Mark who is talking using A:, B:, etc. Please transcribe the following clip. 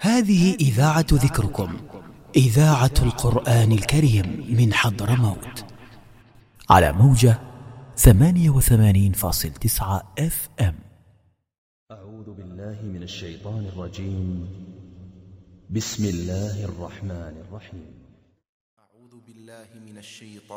A: هذه إذاعة ذكركم، إذاعة القرآن الكريم من حضرموت، على موجة 88.9 FM.
B: أعوذ بالله من الشيطان الرجيم. بسم الله الرحمن الرحيم.
C: أعوذ بالله من الشيطان